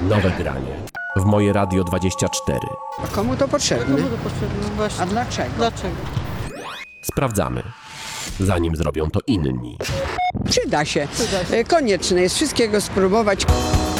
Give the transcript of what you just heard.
Nowe granie. W moje Radio 24. A komu to potrzebne? Komu to potrzebne? Właśnie. A dlaczego? Dlaczego? Sprawdzamy, zanim zrobią to inni. Przyda się. Przyda się. Konieczne jest wszystkiego spróbować.